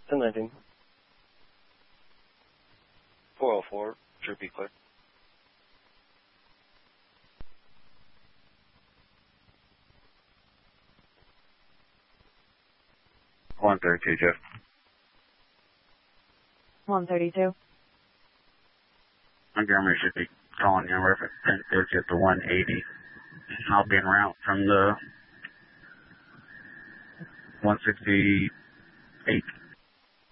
1019. 404, should be clear. $132, Jeff. 132. Montgomery should be calling you in reference to the 180. I'll be en route from the 168.